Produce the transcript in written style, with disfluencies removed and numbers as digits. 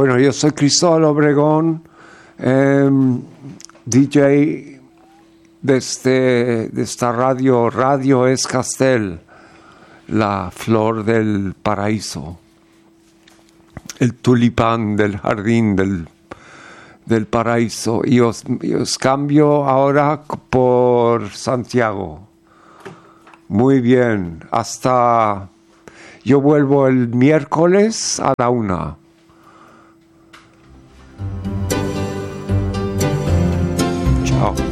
Bueno, yo soy Cristóbal Obregón, DJ de esta Radio Escastel, la flor del paraíso, el tulipán del jardín del paraíso. Y os cambio ahora por Santiago. Muy bien, yo vuelvo el miércoles a la 1:00. Chao.